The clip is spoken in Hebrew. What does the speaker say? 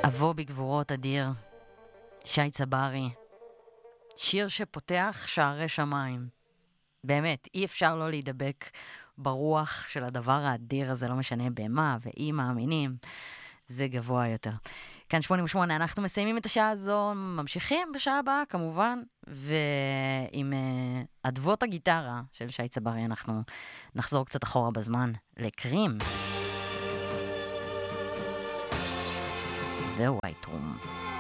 אבוא בגבורות אדיר, שי צברי, שיר שפותח שערי שמיים. באמת, אי אפשר לא להידבק ברוח של הדבר האדיר הזה, לא משנה במה, ואי מאמינים, זה גבוה יותר. כאן 88, אנחנו מסיימים את השעה הזו, ממשיכים בשעה הבאה כמובן, ועם אדוות הגיטרה של שי צברי אנחנו נחזור קצת אחורה בזמן לקרים. ווייט רום.